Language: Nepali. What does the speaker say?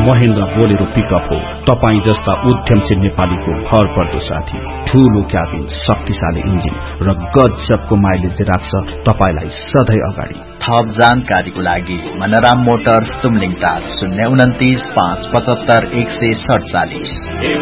महेन्द्र बोलेरो पिकअप हो तपाई जस्ता उद्यमशील नेपालीको भर पर्दो साथी। ठूलो क्याबिन, शक्तिशाली इन्जिन र गजबको माइलेज राख्छ तपाईलाई सधैँ अगाडि। थप जानकारीको लागि मनराम मोटर्स तुमलिङ टार 029 5 75 147।